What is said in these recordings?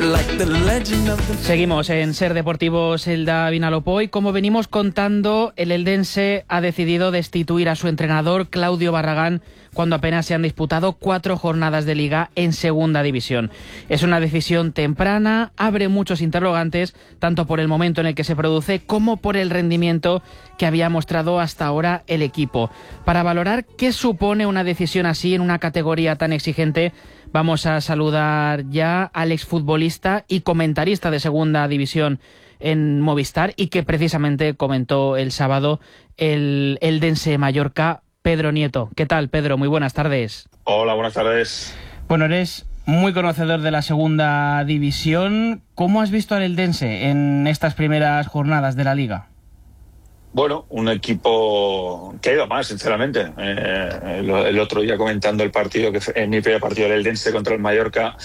Seguimos en Ser Deportivos Elda Vinalopó y como venimos contando, el eldense ha decidido destituir a su entrenador Claudio Barragán cuando apenas se han disputado 4 jornadas de Liga en Segunda División. Es una decisión temprana, abre muchos interrogantes, tanto por el momento en el que se produce como por el rendimiento que había mostrado hasta ahora el equipo. Para valorar qué supone una decisión así en una categoría tan exigente, vamos a saludar ya al exfutbolista y comentarista de Segunda División en Movistar y que precisamente comentó el sábado el eldense Mallorca, Pedro Nieto. ¿Qué tal, Pedro? Muy buenas tardes. Hola, buenas tardes. Bueno, eres muy conocedor de la Segunda División. ¿Cómo has visto al eldense en estas primeras jornadas de la Liga? Bueno, un equipo que ha ido más, sinceramente. El otro día comentando el partido, que fue mi primer partido del eldense contra el Mallorca,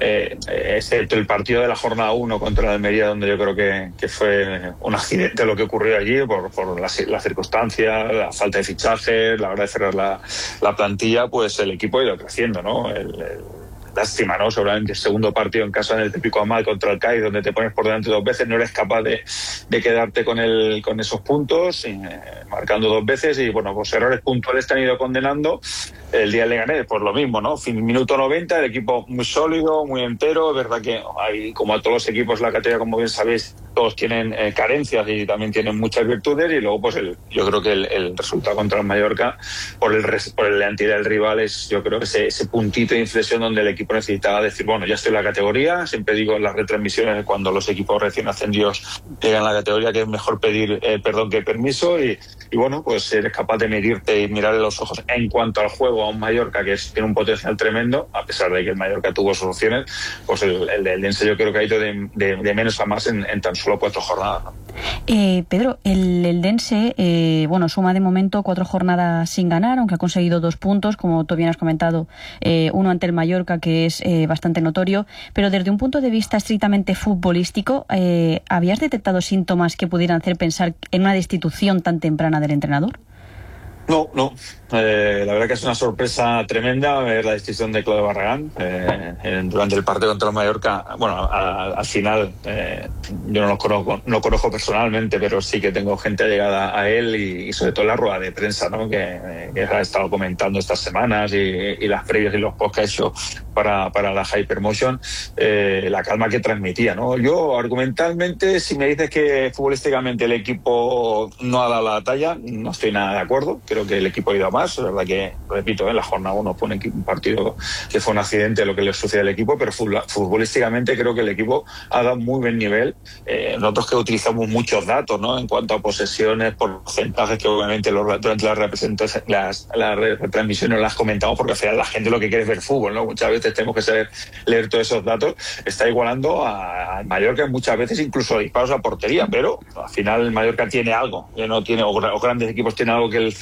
excepto el partido de la jornada 1 contra el Almería, donde yo creo que fue un accidente lo que ocurrió allí por las circunstancias, la falta de fichajes, la hora de cerrar la plantilla, pues el equipo ha ido creciendo, ¿no? Lástima, ¿no? Seguramente el segundo partido en casa en el típico Amal contra el Cádiz, donde te pones por delante 2 veces, no eres capaz de quedarte con esos puntos, marcando 2 veces y, bueno, pues errores puntuales te han ido condenando. El día de Leganés, pues lo mismo, ¿no? Minuto 90, el equipo muy sólido, muy entero. Es verdad que hay, como a todos los equipos de la categoría, como bien sabéis, todos tienen carencias y también tienen muchas virtudes, y luego pues yo creo que el resultado contra el Mallorca, por la entidad del rival, es yo creo que ese puntito de inflexión donde el equipo necesitaba decir, bueno, ya estoy en la categoría. Siempre digo en las retransmisiones cuando los equipos recién ascendidos llegan a la categoría que es mejor pedir perdón que permiso, y bueno, pues eres capaz de medirte y mirar en los ojos en cuanto al juego a un Mallorca que tiene un potencial tremendo, a pesar de que el Mallorca tuvo sus opciones. Pues el eldense yo creo que ha ido de menos a más en tan solo 4 jornadas, ¿no? Pedro, el eldense suma de momento 4 jornadas sin ganar, aunque ha conseguido 2 puntos, como tú bien has comentado, uno ante el Mallorca, que es bastante notorio, pero desde un punto de vista estrictamente futbolístico, ¿habías detectado síntomas que pudieran hacer pensar en una destitución tan temprana del entrenador? No. La verdad que es una sorpresa tremenda ver la decisión de Claudio Barragán durante el partido contra el Mallorca. Bueno, al final yo no conozco personalmente, pero sí que tengo gente llegada a él y sobre todo la rueda de prensa, ¿no? que ha estado comentando estas semanas y las previas y los posts que ha hecho para la Hypermotion, la calma que transmitía, ¿no? Yo argumentalmente, si me dices que futbolísticamente el equipo no ha dado la talla, no estoy nada de acuerdo. Creo que el equipo ha ido a más. Es verdad que, repito, en la jornada 1 fue un partido que fue un accidente lo que le sucede al equipo, pero futbolísticamente creo que el equipo ha dado muy buen nivel. Nosotros que utilizamos muchos datos, ¿no? En cuanto a posesiones, porcentajes, que obviamente durante las retransmisiones las comentamos, porque al final la gente lo que quiere es ver fútbol, ¿no? Muchas veces tenemos que saber leer todos esos datos. Está igualando al Mallorca muchas veces, incluso disparos a portería, pero al final el Mallorca tiene algo que no tiene, o grandes equipos tienen algo que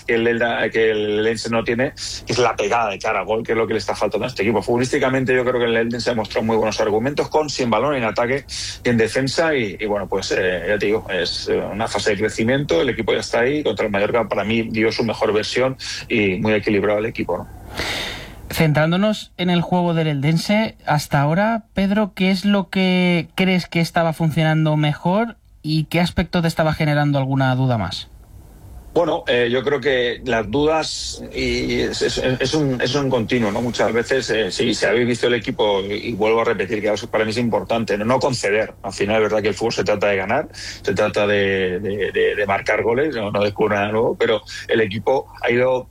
el eldense no tiene, que es la pegada de cara a gol, que es lo que le está faltando a este equipo. Futbolísticamente yo creo que el eldense ha mostrado muy buenos argumentos, sin balón en ataque y en defensa, y bueno, pues ya te digo, es una fase de crecimiento. El equipo ya está ahí. Contra el Mallorca para mí dio su mejor versión y muy equilibrado el equipo, ¿no? Centrándonos en el juego del eldense, hasta ahora, Pedro, ¿qué es lo que crees que estaba funcionando mejor y qué aspecto te estaba generando alguna duda más? Bueno, yo creo que las dudas es un continuo, ¿no? Muchas veces, si habéis visto el equipo, y vuelvo a repetir que para mí es importante, no conceder. Al final es verdad que el fútbol se trata de ganar, se trata de marcar goles, no descubrir nada nuevo, pero el equipo ha ido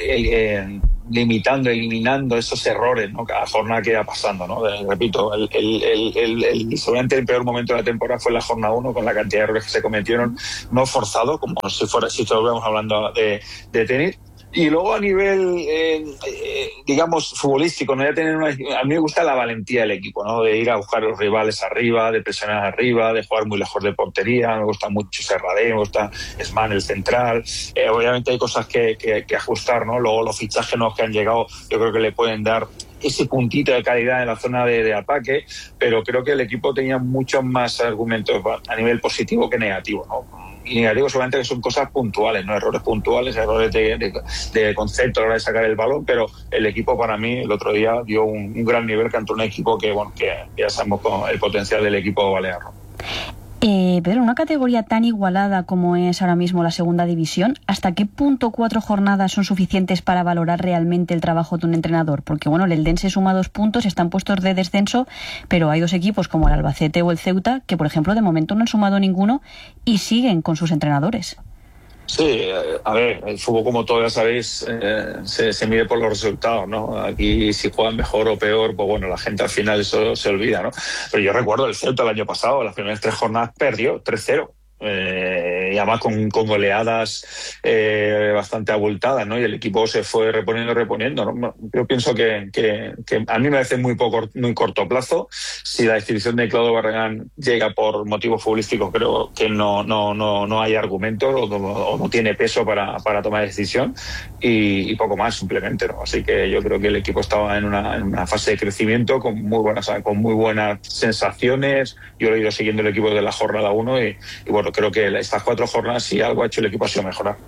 eliminando esos errores, ¿no? Cada jornada que iba pasando, ¿no? Repito, seguramente el peor momento de la temporada fue la jornada 1, con la cantidad de errores que se cometieron, no forzados, como si estuviéramos hablando de tenis. Y luego a nivel, digamos, futbolístico, ¿no? A mí me gusta la valentía del equipo, ¿no? De ir a buscar a los rivales arriba, de presionar arriba, de jugar muy lejos de portería. Me gusta mucho Serradé, me gusta Esman, el central. Obviamente hay cosas que ajustar, ¿no? Luego los fichajes nuevos que han llegado, yo creo que le pueden dar ese puntito de calidad en la zona de ataque, pero creo que el equipo tenía muchos más argumentos a nivel positivo que negativo, ¿no? negativo solamente que son cosas puntuales, no errores puntuales, errores de concepto a la hora de sacar el balón, pero el equipo para mí el otro día dio un gran nivel contra un equipo que ya sabemos con el potencial del equipo balear. Pedro, una categoría tan igualada como es ahora mismo la segunda división, ¿hasta qué punto 4 jornadas son suficientes para valorar realmente el trabajo de un entrenador? Porque el Eldense suma 2 puntos, están puestos de descenso, pero hay 2 equipos como el Albacete o el Ceuta que, por ejemplo, de momento no han sumado ninguno y siguen con sus entrenadores. Sí, a ver, el fútbol, como todos ya sabéis, se mide por los resultados, ¿no? Aquí si juegan mejor o peor, pues bueno, la gente al final eso se olvida, ¿no? Pero yo recuerdo el Celta el año pasado, las primeras 3 jornadas perdió 3-0. Y además con goleadas bastante abultadas, ¿no? Y el equipo se fue reponiendo, ¿no? Yo pienso que a mí me parece muy corto plazo. Si la destitución de Claudio Barragán llega por motivos futbolísticos, creo que no hay argumentos o no tiene peso para tomar decisión y poco más simplemente, ¿no? Así que yo creo que el equipo estaba en una fase de crecimiento con muy buenas sensaciones. Yo lo he ido siguiendo el equipo de la jornada 1 y bueno, creo que estas 4 jornadas, si algo ha hecho el equipo, ha sido mejorar.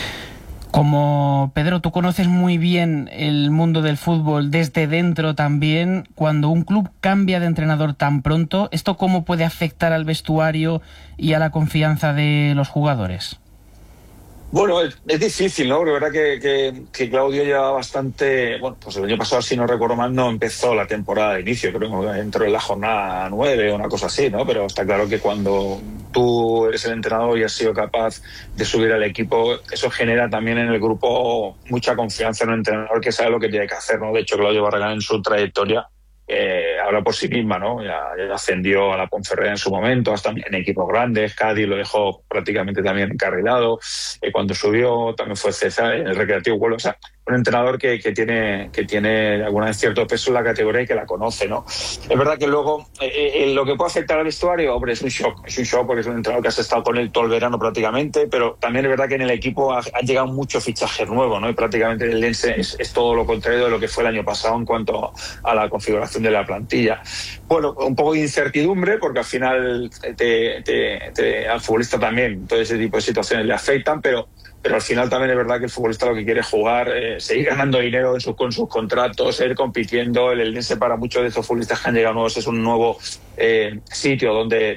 Como Pedro, tú conoces muy bien el mundo del fútbol desde dentro también. Cuando un club cambia de entrenador tan pronto, ¿esto cómo puede afectar al vestuario y a la confianza de los jugadores? Bueno, es difícil, ¿no? Porque es verdad que Claudio lleva bastante... Bueno, pues el año pasado, si no recuerdo mal, no empezó la temporada de inicio. Creo que entró en la jornada 9 o una cosa así, ¿no? Pero está claro que cuando tú eres el entrenador y has sido capaz de subir al equipo, eso genera también en el grupo mucha confianza en un entrenador que sabe lo que tiene que hacer, ¿no? De hecho, Claudio Barragán en su trayectoria habla por sí misma, ¿no? Ya ascendió a la Ponferrada en su momento, hasta en equipos grandes. Cádiz lo dejó prácticamente también encarrilado. Cuando subió también fue César en el Recreativo Huelva. O sea, un entrenador que tiene alguna vez cierto peso en la categoría y que la conoce, ¿no? Es verdad que luego lo que puede afectar al vestuario, hombre, es un shock porque es un entrenador que has estado con él todo el verano prácticamente, pero también es verdad que en el equipo han llegado muchos fichajes nuevos, ¿no? Y prácticamente el Eldense es todo lo contrario de lo que fue el año pasado en cuanto a la configuración de la plantilla. Bueno, un poco de incertidumbre porque al final al futbolista también todo ese tipo de situaciones le afectan, pero al final también es verdad que el futbolista lo que quiere es jugar, seguir ganando dinero con sus contratos, seguir compitiendo. El Eldense, para muchos de estos futbolistas que han llegado nuevos, es un nuevo sitio donde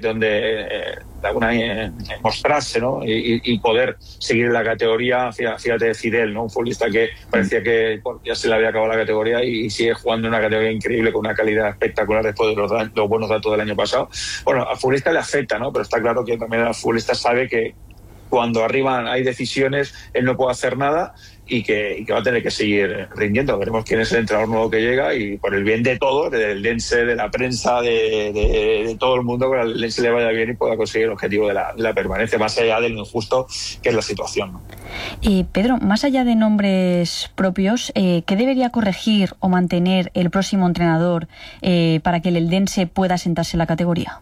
mostrarse, ¿no? Y poder seguir en la categoría. Fíjate, Fidel, ¿no? Un futbolista que parecía que ya se le había acabado la categoría y sigue jugando en una categoría increíble con una calidad espectacular después de los buenos datos del año pasado. Bueno, al futbolista le afecta, ¿no? Pero está claro que también el futbolista sabe que cuando arriba hay decisiones, él no puede hacer nada y que va a tener que seguir rindiendo. Veremos quién es el entrenador nuevo que llega y por el bien de todos, del Eldense, de la prensa, de todo el mundo, que al Eldense le vaya bien y pueda conseguir el objetivo de la permanencia, más allá de lo injusto que es la situación, ¿no? Pedro, más allá de nombres propios, ¿qué debería corregir o mantener el próximo entrenador para que el Eldense pueda sentarse en la categoría?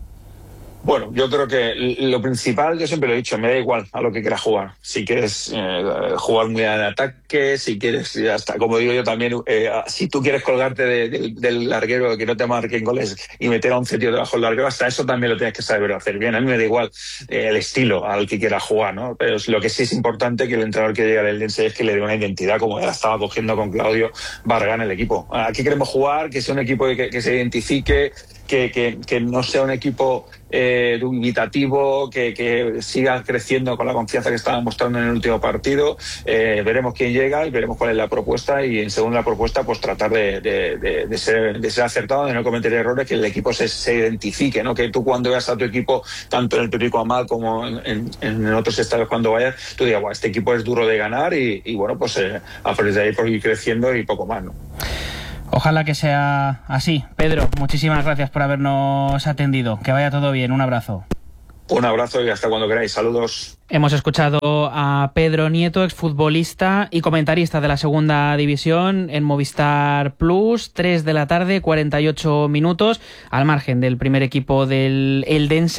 Bueno, yo creo que lo principal, yo siempre lo he dicho, me da igual a lo que quieras jugar. Si quieres jugar muy al ataque, si quieres, hasta como digo yo también, si tú quieres colgarte del larguero, que no te marquen goles y meter a 11 tíos debajo del larguero, hasta eso también lo tienes que saber hacer bien. A mí me da igual el estilo al que quieras jugar, ¿no? Pero lo que sí es importante que el entrenador que llegue al Eldense es que le dé una identidad, como ya estaba cogiendo con Claudio Barragán el equipo. Aquí queremos jugar, que sea un equipo que se identifique, que no sea un equipo dubitativo, que siga creciendo con la confianza que estaba mostrando en el último partido. Veremos quién llega y veremos cuál es la propuesta, y según la propuesta pues tratar de ser acertado, de no cometer errores, que el equipo se identifique, ¿no? Que tú cuando veas a tu equipo, tanto en el Pepico Amat como en otros estadios cuando vayas, tú digas, wow, este equipo es duro de ganar y bueno, pues a partir de ahí por ir creciendo y poco más, ¿no? Ojalá que sea así. Pedro, muchísimas gracias por habernos atendido. Que vaya todo bien. Un abrazo. Un abrazo y hasta cuando queráis. Saludos. Hemos escuchado a Pedro Nieto, exfutbolista y comentarista de la segunda división en Movistar Plus. 3 de la tarde, 48 minutos, al margen del primer equipo del Eldense.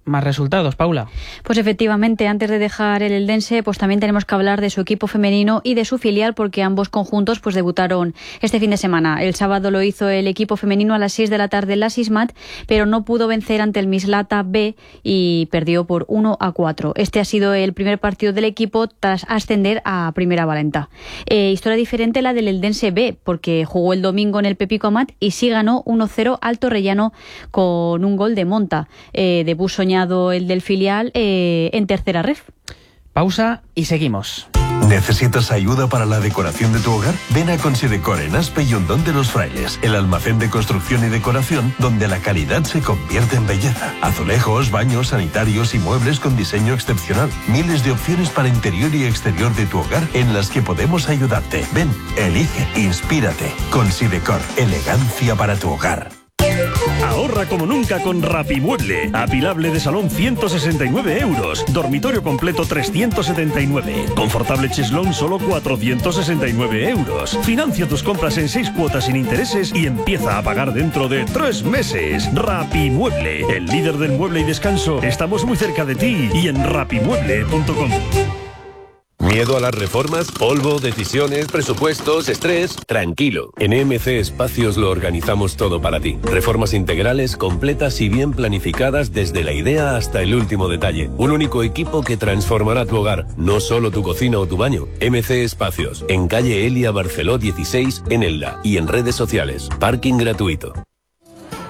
más resultados, Paula. Pues efectivamente, antes de dejar el eldense, pues también tenemos que hablar de su equipo femenino y de su filial, porque ambos conjuntos pues debutaron este fin de semana. El sábado lo hizo el equipo femenino a las 6 de la tarde en la Sismat, pero no pudo vencer ante el Mislata B y perdió por 1-4. Este ha sido el primer partido del equipo tras ascender a Primera Valenta. Historia diferente la del eldense B, porque jugó el domingo en el Pepico Amat y sí ganó 1-0 al Torrellano con un gol de Monta. Debut soñado el del filial en tercera ref. Pausa y seguimos. ¿Necesitas ayuda para la decoración de tu hogar? Ven a Considecor en Aspe y Hondón de los Frailes, el almacén de construcción y decoración donde la calidad se convierte en belleza. Azulejos, baños, sanitarios y muebles con diseño excepcional. Miles de opciones para interior y exterior de tu hogar en las que podemos ayudarte. Ven, elige, inspírate. Considecor, elegancia para tu hogar. Ahorra como nunca con Rapimueble. Apilable de salón 169 euros. Dormitorio completo 379. Confortable cheslón solo 469 euros. Financia tus compras en 6 cuotas sin intereses y empieza a pagar dentro de 3 meses. Rapimueble, el líder del mueble y descanso. Estamos muy cerca de ti y en rapimueble.com. ¿Miedo a las reformas? ¿Polvo? ¿Decisiones? ¿Presupuestos? ¿Estrés? Tranquilo. En EMC Espacios lo organizamos todo para ti. Reformas integrales, completas y bien planificadas desde la idea hasta el último detalle. Un único equipo que transformará tu hogar, no solo tu cocina o tu baño. EMC Espacios, en calle Elia Barceló 16, en Elda y en redes sociales. Parking gratuito.